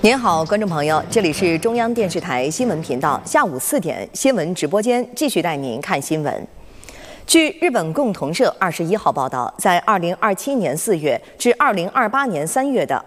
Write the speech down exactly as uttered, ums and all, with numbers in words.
您好，观众朋友，这里是中央电视台新闻频道，下午四点新闻直播间继续带您看新闻。据日本共同社二十一号报道，在二零二七年四月至二零二八年三月的